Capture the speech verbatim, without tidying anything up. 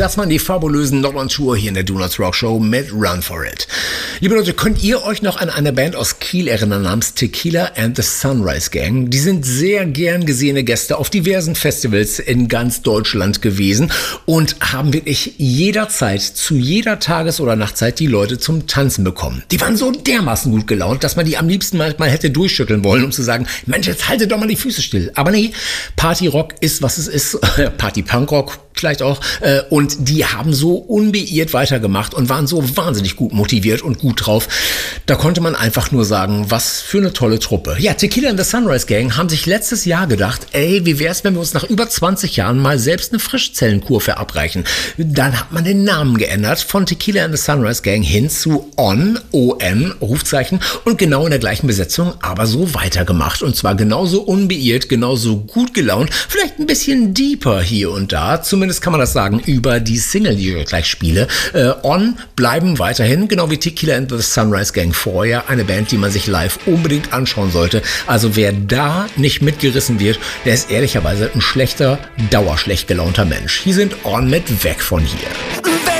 Das waren die fabulösen Not on Tour hier in der Do Not Rock Show mit Run For It. Liebe Leute, könnt ihr euch noch an eine Band aus Kiel erinnern namens Tequila and the Sunrise Gang? Die sind sehr gern gesehene Gäste auf diversen Festivals in ganz Deutschland gewesen und haben wirklich jederzeit, zu jeder Tages- oder Nachtzeit die Leute zum Tanzen bekommen. Die waren so dermaßen gut gelaunt, dass man die am liebsten manchmal hätte durchschütteln wollen, um zu sagen, Mensch, jetzt haltet doch mal die Füße still. Aber nee, Partyrock ist, was es ist, Party-Punkrock vielleicht auch, äh, und die haben so unbeirrt weitergemacht und waren so wahnsinnig gut motiviert und gut drauf. Da konnte man einfach nur sagen, was für eine tolle Truppe. Ja, Tequila and the Sunrise Gang haben sich letztes Jahr gedacht, ey, wie wär's, wenn wir uns nach über zwanzig Jahren mal selbst eine Frischzellenkur verabreichen? Dann hat man den Namen geändert von Tequila and the Sunrise Gang hin zu On, O-N, Rufzeichen, und genau in der gleichen Besetzung, aber so weitergemacht. Und zwar genauso unbeirrt, genauso gut gelaunt, vielleicht ein bisschen deeper hier und da, zumindest kann man das sagen über die Single, die ich gleich spiele. Äh, On bleiben weiterhin, genau wie Tequila and the Sunrise Gang vorher, eine Band, die man sich live unbedingt anschauen sollte. Also wer da nicht mitgerissen wird, der ist ehrlicherweise ein schlechter, dauerschlecht gelaunter Mensch. Hier sind On mit Weg von hier. Weg